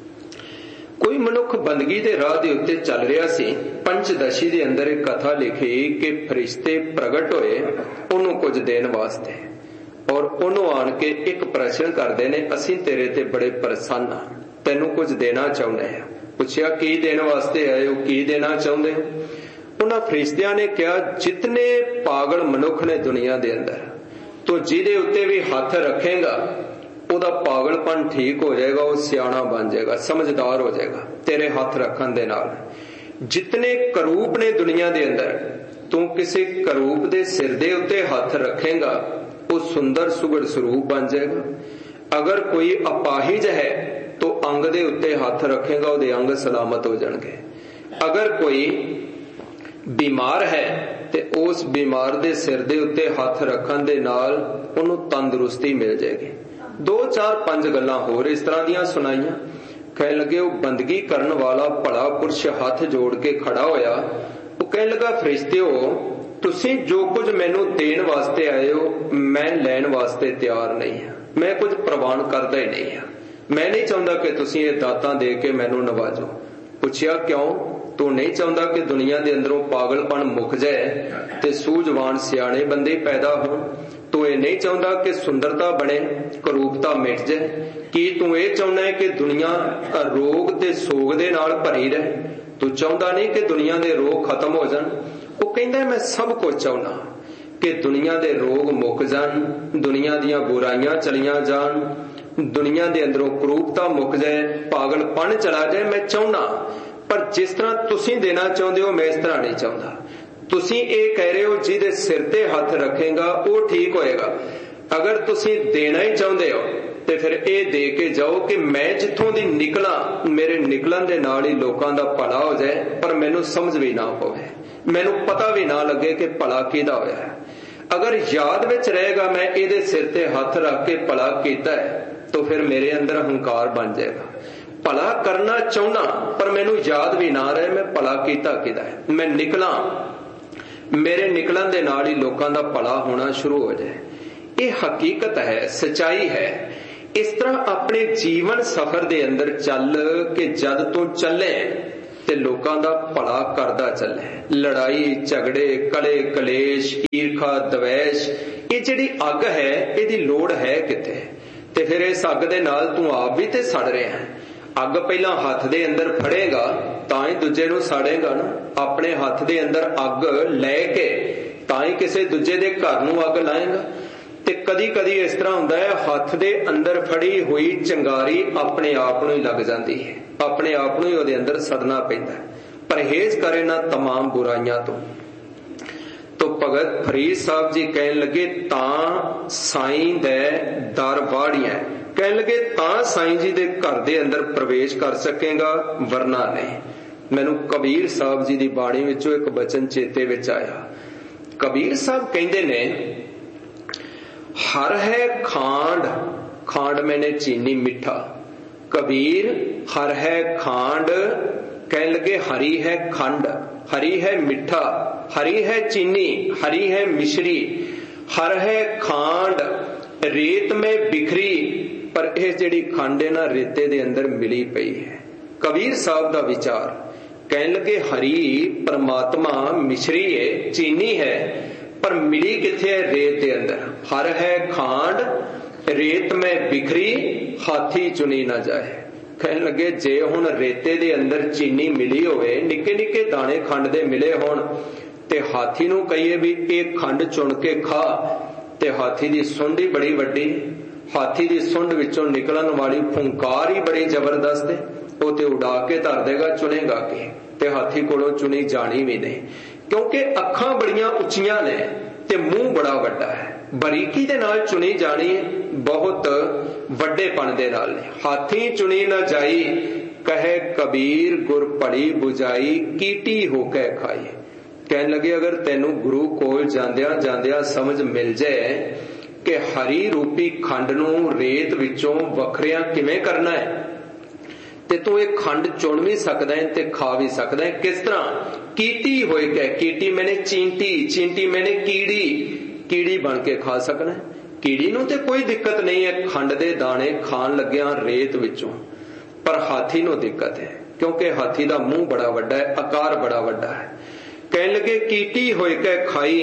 ਕੋਈ ਮਨੁੱਖ ਬੰਦਗੀ ਦੇ ਰਾਹ ਦੇ ਉੱਤੇ ਚੱਲ ਰਿਹਾ ਸੀ। ਪੰਚਦਸ਼ੀ ਦੇ ਅੰਦਰ ਇੱਕ ਕਥਾ ਲਿਖੀ ਕਿ ਫਰਿਸ਼ਤੇ ਪ੍ਰਗਟ ਹੋਏ ਉਹਨੂੰ ਕੁਝ ਦੇਣ ਵਾਸਤੇ, ਔਰ ਉਹਨੂੰ ਆਣ ਕੇ ਇੱਕ ਪ੍ਰਸ਼ਨ ਕਰਦੇ ਨੇ, ਅਸੀਂ ਤੇਰੇ ਤੇ ਬੜੇ ਪ੍ਰਸੰਨ ਹਾਂ, ਤੈਨੂੰ ਕੁਝ ਦੇਣਾ ਚਾਹੁੰਦੇ ਹਾਂ। ਪੁੱਛਿਆ ਕੀ ਦੇਣ ਵਾਸਤੇ ਆਏ ਹੋ, ਕੀ ਦੇਣਾ ਚਾਹੁੰਦੇ ਹੋ? ਉਹਨਾਂ ਫਰਿਸ਼ਤਿਆਂ ਨੇ ਕਿਹਾ ਜਿਤਨੇ ਪਾਗਲ ਮਨੁੱਖ ਨੇ ਦੁਨੀਆ ਦੇ ਅੰਦਰ, ਤੂੰ ਜਿਹਦੇ ਉੱਤੇ ਵੀ ਹੱਥ ਰੱਖੇਗਾ ਉਹਦਾ ਪਾਗਲਪਨ ਠੀਕ ਹੋ ਜਾਏਗਾ, ਉਹ ਸਿਆਣਾ ਬਣ ਜਾਏਗਾ, ਸਮਝਦਾਰ ਹੋ ਜਾਏਗਾ ਤੇਰੇ ਹੱਥ ਰੱਖਣ ਦੇ ਨਾਲ। ਜਿਤਨੇ ਕਰੂਪ ਨੇ ਦੁਨੀਆ ਦੇ ਅੰਦਰ, ਤੂੰ ਕਿਸੇ ਕਰੂਪ ਦੇ ਸਿਰ ਦੇ ਉੱਤੇ ਹੱਥ ਰੱਖੇਗਾ ਉਹ ਸੁੰਦਰ ਸੁਗੜ ਸਰੂਪ ਬਣ ਜਾਏਗਾ। ਅਗਰ ਕੋਈ ਅਪਾਹਿਜ ਹੈ ਤਾਂ ਅੰਗ ਦੇ ਉੱਤੇ ਹੱਥ ਰੱਖੇਗਾ ਉਹਦੇ ਅੰਗ ਸਲਾਮਤ ਹੋ ਜਾਣਗੇ। ਅਗਰ ਕੋਈ ਬਿਮਾਰ ਹੈ ਤੇ ਉਸ ਬਿਮਾਰ ਦੇ ਸਿਰ ਦੇ ਉੱਤੇ ਹੱਥ ਰੱਖਣ ਦੇ ਨਾਲ ਉਹਨੂੰ ਤੰਦਰੁਸਤੀ ਮਿਲ ਜਾਏਗੀ। 2 4 5 ਗੱਲਾਂ ਹੋਰ ਇਸ ਤਰ੍ਹਾਂ ਦੀਆਂ ਸੁਣਾਈਆਂ। ਕਹਿਣ ਲੱਗੇ ਉਹ ਬੰਦਗੀ ਕਰਨ ਵਾਲਾ ਭਲਾ ਪੁਰਸ਼ ਹੱਥ ਜੋੜ ਕੇ ਖੜਾ ਹੋਇਆ। ਉਹ ਕਹਿਣ ਲੱਗਾ ਫਰਿਸ਼ਤਿਓ ਤੁਸੀਂ ਜੋ ਕੁਝ ਮੈਨੂੰ ਦੇਣ ਵਾਸਤੇ ਆਏ ਹੋ ਮੈਂ ਲੈਣ ਵਾਸਤੇ ਤਿਆਰ ਨਹੀਂ ਹਾਂ, ਮੈਂ ਕੁਝ ਪ੍ਰਵਾਨ ਕਰਦਾ ਹੀ ਨਹੀਂ ਹਾਂ। ਮੈਂ ਨਹੀਂ ਚਾਹੁੰਦਾ ਕਿ ਤੁਸੀਂ ਇਹ ਦਾਤਾਂ ਦੇ ਕੇ ਮੈਨੂੰ ਨਵਾਜੋ। ਪੁੱਛਿਆ ਕਿਉਂ? ਤੂੰ ਨਹੀਂ ਚਾਹੁੰਦਾ ਕਿ ਦੁਨੀਆ ਦੇ ਅੰਦਰੋਂ ਪਾਗਲਪਨ ਮੁੱਕ ਜਾਏ ਤੇ ਸੂਝਵਾਨ ਸਿਆਣੇ ਬੰਦੇ ਪੈਦਾ ਹੋਣ? ਤੂੰ ਇਹ ਨਹੀਂ ਚਾਹੁੰਦਾ ਕਿ ਸੁੰਦਰਤਾ ਬਣੇ, ਕਰੂਪਤਾ ਮਿਟ ਜਾਏ? ਕੀ ਤੂੰ ਇਹ ਚਾਹੁੰਦਾ ਹੈ ਕਿ ਦੁਨੀਆ ਰੋਗ ਤੇ ਸੋਗ ਦੇ ਨਾਲ ਭਰੀ ਰਹੇ? ਤੂੰ ਚਾਹੁੰਦਾ ਨਹੀਂ ਕਿ ਦੁਨੀਆ ਦੇ ਰੋਗ ਖਤਮ ਹੋ ਜਾਣ? ਉਹ ਕਹਿੰਦਾ ਮੈਂ ਸਭ ਕੁਝ ਚਾਹੁੰਦਾ ਕਿ ਦੁਨੀਆ ਦੇ ਰੋਗ ਮੁੱਕ ਜਾਣ, ਦੁਨੀਆ ਦੀਆਂ ਬੁਰਾਈਆਂ ਚਲੀਆਂ ਜਾਣ, ਦੁਨੀਆ ਦੇ ਅੰਦਰੋਂ ਕਰੂਪਤਾ ਮੁੱਕ ਜਾਏ, ਪਾਗਲਪਨ ਚਲਾ ਜਾਏ। ਮੈਂ ਚਾਹੁੰਦਾ, ਪਰ ਜਿਸ ਤਰ੍ਹਾਂ ਤੁਸੀਂ ਦੇਣਾ ਚਾਹੁੰਦੇ ਹੋ ਮੈਂ ਇਸ ਤਰ੍ਹਾਂ ਨਹੀਂ ਚਾਹੁੰਦਾ। ਤੁਸੀਂ ਇਹ ਕਹਿ ਰਹੇ ਹੋ ਜਿਹਦੇ ਸਿਰ ਤੇ ਹੱਥ ਰੱਖੇਗਾ ਉਹ ਠੀਕ ਹੋਏਗਾ। ਅਗਰ ਤੁਸੀਂ ਦੇਣਾ ਹੀ ਚਾਹੁੰਦੇ ਹੋ ਤੇ ਫਿਰ ਇਹ ਦੇ ਕੇ ਜਾਓ ਕਿ ਮੈਂ ਜਿੱਥੋਂ ਦੀ ਨਿਕਲਾਂ ਮੇਰੇ ਨਿਕਲਣ ਦੇ ਨਾਲ ਹੀ ਲੋਕਾਂ ਦਾ ਭਲਾ ਹੋ ਜਾਏ, ਪਰ ਮੈਨੂੰ ਸਮਝ ਵੀ ਨਾ ਪਵੇ, ਮੈਨੂੰ ਪਤਾ ਵੀ ਨਾ ਲੱਗੇ ਕਿ ਭਲਾ ਕਿਹਦਾ ਹੋਇਆ ਹੈ। ਅਗਰ ਯਾਦ ਵਿੱਚ ਰਹੇਗਾ ਮੈਂ ਇਹਦੇ ਸਿਰ ਤੇ ਹੱਥ ਰੱਖ ਕੇ ਭਲਾ ਕੀਤਾ ਹੈ ਤਾਂ ਫਿਰ ਮੇਰੇ ਅੰਦਰ ਹੰਕਾਰ ਬਣ ਜਾਏਗਾ। ਭਲਾ ਕਰਨਾ ਚਾਹੁੰਦਾ ਪਰ ਮੈਨੂੰ ਯਾਦ ਵੀ ਨਾ ਰਹੇ ਮੈਂ ਭਲਾ ਕੀਤਾ ਕਿਹਦਾ ਹੈ। ਮੈਂ ਨਿਕਲਾਂ, ਮੇਰੇ ਨਿਕਲਣ ਦੇ ਨਾਲ ਹੀ ਲੋਕਾਂ ਦਾ ਭਲਾ ਹੋਣਾ ਸ਼ੁਰੂ ਹੋ ਜਾਏ। ਇਹ ਹਕੀਕਤ ਹੈ, ਸਚਾਈ ਹੈ। ਇਸ ਤਰ੍ਹਾਂ ਆਪਣੇ ਜੀਵਨ ਸਫ਼ਰ ਦੇ ਅੰਦਰ ਚੱਲ ਕਿ ਜਦ ਤੂੰ ਚੱਲੇ ਤੇ ਲੋਕਾਂ ਦਾ ਭਲਾ ਕਰਦਾ ਚੱਲੇ। ਲੜਾਈ ਝਗੜੇ ਕਲੇ ਕਲੇਸ਼ ਈਰਖਾ ਦਵੈਸ਼ ਇਹ ਜਿਹੜੀ ਅੱਗ ਹੈ ਇਹਦੀ ਲੋੜ ਹੈ ਕਿਤੇ? ਤੇ ਫਿਰ ਇਸ ਅੱਗ ਦੇ ਨਾਲ ਤੂੰ ਆਪ ਵੀ ਤੇ ਸੜ ਰਿਹਾ। ਅੱਗ ਪਹਿਲਾਂ ਹੱਥ ਦੇ ਅੰਦਰ ਫੜੇਗਾ ਤਾਂ ਹੀ ਦੂਜੇ ਨੂੰ ਸਾੜੇਗਾ ਨਾ। ਆਪਣੇ ਹੱਥ ਦੇ ਅੰਦਰ ਅੱਗ ਲੈ ਕੇ ਤਾਂ ਹੀ ਕਿਸੇ ਦੂਜੇ ਦੇ ਘਰ ਨੂੰ ਅੱਗ ਲਾਏਗਾ। ਤੇ ਕਦੀ ਕਦੀ ਇਸ ਤਰ੍ਹਾਂ ਹੁੰਦਾ ਹੈ ਹੱਥ ਦੇ ਅੰਦਰ ਫੜੀ ਹੋਈ ਚੰਗਾਰੀ ਆਪਣੇ ਆਪ ਨੂੰ ਹੀ ਲੱਗ ਜਾਂਦੀ ਹੈ, ਆਪਣੇ ਆਪ ਨੂੰ ਹੀ ਉਹਦੇ ਅੰਦਰ ਸੜਨਾ ਪੈਂਦਾ। ਪਰਹੇਜ਼ ਕਰੇ ਨਾ तमाम ਬੁਰਾਈਆਂ ਤੋਂ। ਤੋ ਭਗਤ ਫਰੀਦ ਸਾਹਿਬ ਜੀ ਕਹਿਣ ਲੱਗੇ ਤਾਂ ਸਾਈਂ ਦੇ ਦਰ ਵਾੜੀਆਂ, ਕਹਿਣ ਲੱਗੇ ਤਾਂ ਸਾਈਂ ਜੀ ਦੇ ਘਰ ਦੇ ਅੰਦਰ ਪ੍ਰਵੇਸ਼ ਕਰ ਸਕੇਗਾ ਵਰਨਾ ਨਹੀਂ। ਮੈਨੂੰ ਕਬੀਰ ਸਾਹਿਬ ਜੀ ਦੀ ਬਾਣੀ ਵਿੱਚੋਂ ਇੱਕ ਬਚਨ ਚੇਤੇ ਵਿੱਚ ਆਇਆ। ਕਬੀਰ ਸਾਹਿਬ ਕਹਿੰਦੇ ਨੇ हर है खांड, खांड मैंने चीनी मीठा। कबीर हर है खांड, कहने लगे हरी है खंड, हरी है मिठा, हरी है चीनी, हरी है मिश्री, हर है खांड रेत में बिखरी। पर यह जिहड़ी खंड है ना रेते दे अंदर मिली पई है। कबीर साहब दा विचार कहने लगे हरी परमात्मा मिश्री है चीनी है पर मिली किथे है रेत के अंदर। हर है खांड रेत में बिखरी हाथी चुनी ना जाए। कहने लगे जे हुण रेते दे अंदर चीनी मिली होवे निक्के निक्के दाने खंड दे मिले होण ते हाथी नूं कहिए भी एक खंड चुन के खा ते हाथी दी सुंड ही बड़ी वड्डी, हाथी दी सुंड विचों निकलण वाली फुंकार ही बड़ी जबरदस्त है। वो ते उड़ा के धर देगा चुनेगा की ते हाथी कोलों चुनी जानी भी नहीं क्योंकि अखां बड़ियां उच्चियां ने ते मुंह बड़ा वड्डा है। बरीकी दे नाल चुनी जानी बहुत वड्डेपन दे नाल। हाथी चुनी ना जाई कहे कबीर गुर भली बुझाई कीटी होके खाई। कहने लगे अगर तेनू गुरु कोल जांदियां जांदियां समझ मिल जाए कि हरी रूपी खंड नू रेत विचों वखरियां किवें करना है ते तू एक खंड चुन भी सकदा है ते खा भी सकदा है। किस तरह? कीटी होए के, कीटी मैंने चींटी, चींटी मैंने कीड़ी, कीड़ी बन के खा सकना है। कीड़ी नूं ते कोई दिक्कत नहीं है खंड दे दाने खान लग्या रेत विचों, पर हाथी नूं दिक्कत है क्योंकि हाथी दा मुंह बड़ा वड्डा है, आकार बड़ा वड्डा है। कहने लगे कीटी होए के खाई।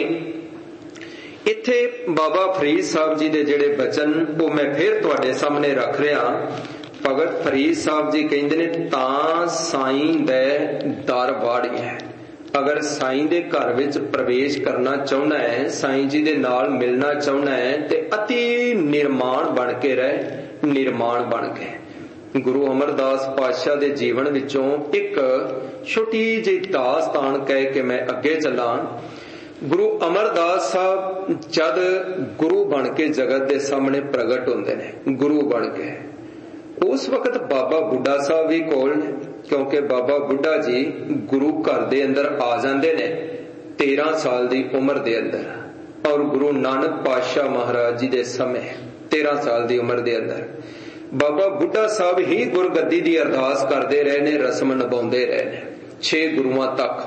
इत्थे बाबा फरीद साहब जी दे जिहड़े बचन वो मैं फिर तुहाडे सामने रख रहा। भगत फरीद साहब जी कहते ने तां साईं दे दर वाड़ियां। अगर साईं दे घर विच प्रवेश करना चाहना है, साईं जी दे नाल मिलना चाहना है ते अति निर्माण बन के रह, निर्माण बन के। गुरु अमरदास पातशाह दे जीवन विचों एक छोटी जी दास्तान कह के मैं अगे चला। गुरु अमरदास साहब जद गुरु बन के जगत दे सामने प्रगट होंदे ने, गुरु बन के उस वक्त बाबा बुढ़ा साहब भी कोल ने क्योंकि बाबा बुढ़ा जी गुरु घर दे अंदर आ जांदे ने 13 साल दी उम्र दे अंदर और गुरु नानक पातशाह महाराज जी दे समय 13 साल दी उम्र दे अंदर बाबा बुढ़ा साहब ही गुरगद्दी दी अरदास करते रहे ने, रस्म निभाउंदे रहे ने 6 गुरुआं तक।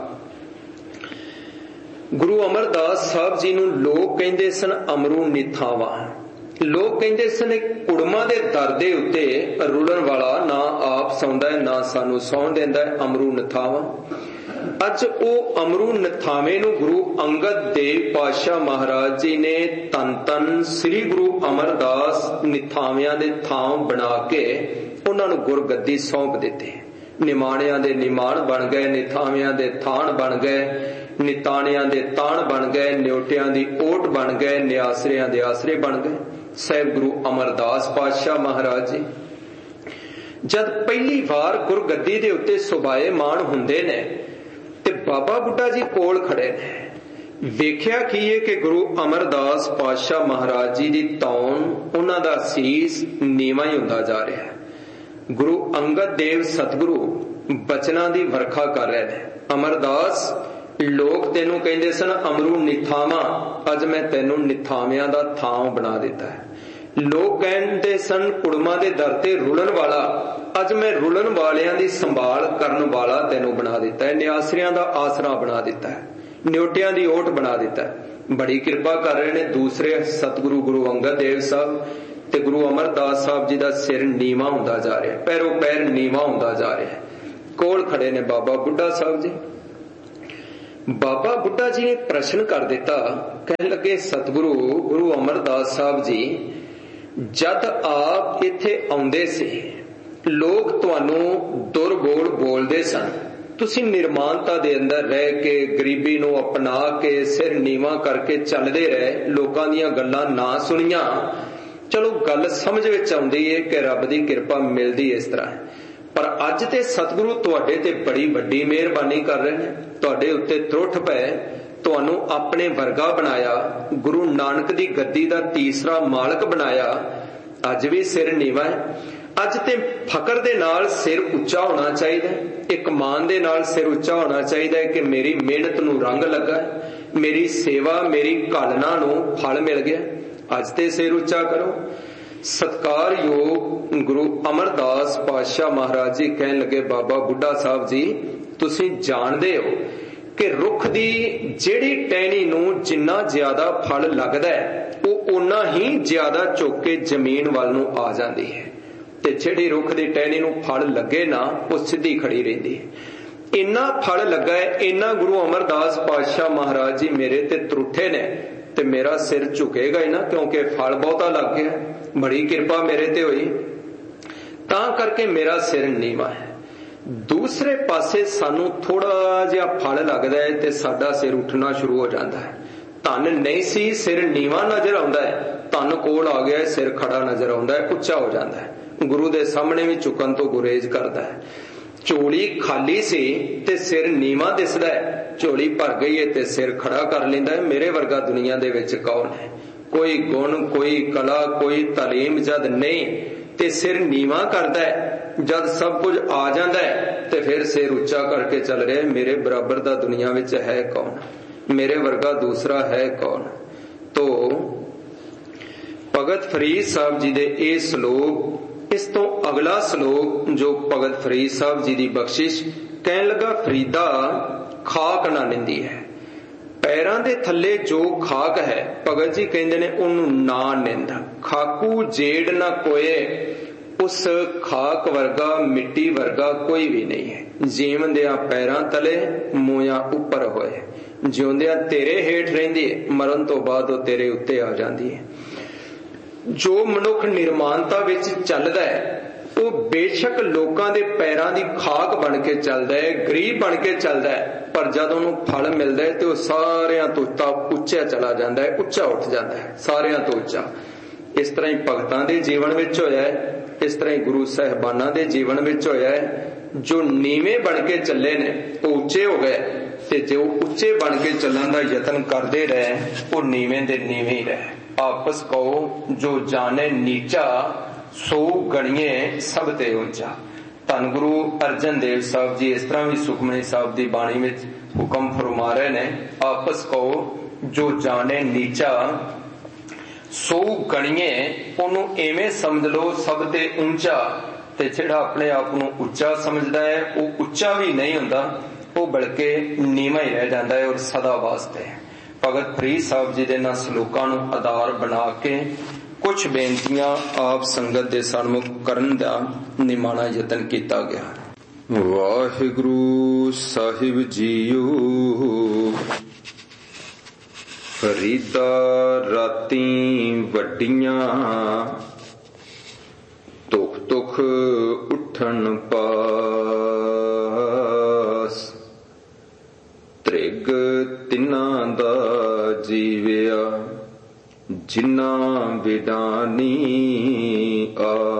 गुरु अमरदास साहब जी नूं लोग कहंदे सन अमरू निथावा। लोग कहते सन कुड़मा दे दर दे उत्ते रुलण वाला ना आप सौंदा है ना सानू सौं देंदा है अमरू नथावा। अज ओ अमरू नथावे नूं गुरु अंगद देव पातशाह महाराज जी ने तन तन श्री गुरु अमरदास निथावियां दे थां बना के उन्हां नूं गुरगद्दी सौंप दित्ती। निमाणियां दे निमाण बन गए, निथावियां दे थाण बन गए, निताणियां दे ताण बन गए, न्योटियां दी ओट बन गए, न्यासरियां दे आसरे बन गए। साहिब गुरु अमरदास पातशाह महाराज जी जद पहली बार गुरगद्दी दे उत्ते सुभाएमान हुंदे ने ते बाबा बुढ़ा जी कोल खड़े ने। वेख्या की है कि गुरु अमरदास पातशाह महाराज जी दी तौन उन्हां दा सीस नीवा ही हुंदा जा रहा है। गुरु अंगद देव सतगुरु बचनां दी वरखा कर रहे ने। अमरदास लोग तेनू कहंदे सन अमरू निथावा, अज मैं तेनू निथावियां दा थां बना दिता है। लोग कहंदे सन कुड़मा दे दर ते रुलण वाला, अज मैं रुलण वालियां दी संभाल करन वाला तेनू बना दिता है। न्यासरियां दा आसरा बना दिता है, न्योटियां दी ओट बना दिता है। बड़ी कृपा कर रहे ने दूसरे सतगुरु गुरु अंगद देव साहब ते गुरु अमरदास साहब जी दा सिर नीवा हुंदा जा रहा है, पैरों पैर नीवा हुंदा जा रहा है। कोल खड़े ने बाबा बुढ़ा साहब जी। बाबा बुढ़ा जी ने प्रश्न कर दिता, कहने लगे सतगुरु गुरु अमरदास साहब जी, जद आप इत्थे आउंदे सी लोग तुहानू दुरबोल बोलदे सन, तुसी निर्माणता दे अंदर रह के गरीबी नू अपना के सिर नीवा करके चलदे रहे, लोकां दीयां गल्लां ना सुनियां। चलो गल समझ विच आउंदी है कि रब दी किरपा मिलदी इस तरह, पर अज ते सतगुरु तुहाडे ते बड़ी वड्डी मेहरबानी कर रहे ने, तुहाडे उत्ते त्रुठ पए, तुहानू अपने वर्गा बनाया, गुरु नानक दी गद्दी दा तीसरा मालक बनाया। अज भी सिर नीवा है। अज ते फकर दे नाल सिर उच्चा होना चाहिए, एक मान दे नाल सिर उच्चा होना चाहिए कि मेरी मेहनत नू रंग लगा, मेरी सेवा मेरी घालना नू फल मिल गया। अज ते सिर उच्चा करो। सत्कारयोग गुरु अमरदास पातशाह महाराज जी कहन लगे, बाबा बुढ़ा साहब जी तुसी जानदे हो कि रुख दी जेड़ी टहनी नू जिन्ना ज्यादा फल लगदा है वो उन्ना ही ज्यादा चुक के जमीन वाल नू आ जाती है, ते जेड़ी रुख दी टहनी नू फल लगे ना वो सीधी खड़ी रहिंदी है। इन्ना फल लगा है, इन्ना गुरु अमरदास पातशाह महाराज जी मेरे ते त्रुठे ने, ते मेरा सिर झुकेगा ही ना, क्योंकि फल बहुता लग गया, बड़ी किरपा मेरे ते हुई, तां करके मेरा सिर नीवा है। दूसरे पासे सानू थोड़ा जिहा फल लगदा है ते साडा सिर उठना शुरू हो जाता है। धन नहीं सी सिर नीवा नजर आउंदा है, धन कोल आ गया सिर खड़ा नजर आउंदा है, उच्चा हो जाता है, गुरु दे सामने भी चुकन तो गुरेज करदा है। झोली खाली सी ते सिर नीवा दिसदा है, झोली भर गई है ते सिर खड़ा कर लेंदा है। मेरे वर्गा दुनिया दे विच कौन है? कोई गुण कोई कला कोई तालीम जद नहीं ते सिर नीवा करदा है, जद सब कुछ आ जाता है ते फिर सिर उच्चा करके चल रहा है। मेरे बराबर दा दुनिया विच है कौन? मेरे वर्गा दूसरा है कौन? तो भगत फरीद साहब जी दे ये श्लोक, इस तो अगला श्लोक जो भगत फरीद साहब जी दी बख्शिश, कहन लगा फरीदा खाक ना निंदी है, पैरां दे थल्ले जो खाक है भगत जी कहंदे ने उन्नू ना निंद, खाकू जेड़ ना कोए, उस खाक वर्गा मिट्टी वर्गा कोई भी नहीं है। जीवंदिया पैरां तले मूया उपर होए, जिउंदिया तेरे हेठ रहिंदी है, मरण तो बाद वो तेरे उत्ते आ जाती है। जो मनुख निर्माणता विच चलदा है वो बेशक लोकां दे पैरां दी खाक बन के चलदा है, गरीब बन के चलदा है, पर जद उन्हें फल मिलता है तो सारियां तो उच्चा चला जाता है, उच्चा उठ जाता है, सारियां तो उच्चा। इस तरह ही भगतां दे जीवन विच होया है, इस तरह ही गुरु साहिबानां दे जीवन विच होया है। जो नीवे बन के चले ने वो उच्चे हो गए, ते जो उच्चे बन के चलण दा यतन करते रहे वो नीवे दे नीवे ही रहे। आपस कहो जो जाने नीचा सो गणिए सब ते ऊंचा। धन गुरु अर्जन देव साहब जी इस तरह भी सुखमनी साहब की बाणी में हुक्म फरमा रहे ने, आपस कहो जो जाने नीचा सो गणिए, ओनू एवें समझ लो सब ते ऊंचा। ते जिहड़ा अपने आप नू उच्चा समझदा है वो उच्चा भी नहीं हुंदा, वो बल्कि नीवा ही रह जाता है और सदा वास्ते। भगत फरीद साहब जी दे ना सलोकां नू आधार बना के कुछ बेनतियां आप संगत दे सन्मुख करन दा निमाणा यतन किया गया। वाहिगुरु साहिब जीओ, फरीदा राती वड्डियां, तुख तुख उठन पास, त्रिग तिना दा जीविया, जिन्ना विडानी आ।